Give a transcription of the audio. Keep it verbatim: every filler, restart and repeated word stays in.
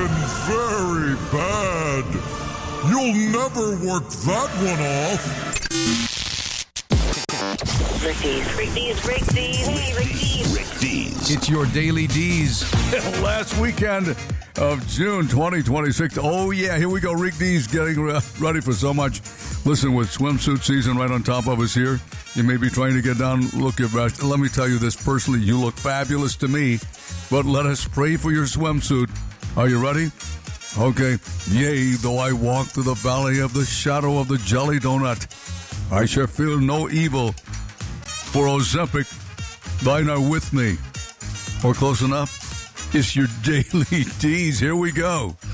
looking very bad. You'll never work that one off. Rick Dees, Rick Dees, Rick Dees, hey, Rick Dees. Rick Dees. It's your Daily D's. Last weekend of June twenty twenty-six. Oh, yeah, here we go. Rick Dees getting re- ready for so much. Listen, with swimsuit season right on top of us here, you may be trying to get down, look your best. Let me tell you this personally, you look fabulous to me, but let us pray for your swimsuit. Are you ready? Okay. Yea, though I walk through the valley of the shadow of the jelly donut, I shall feel no evil, for Ozempic, thine are with me. Or close enough? It's your Daily D's. Here we go.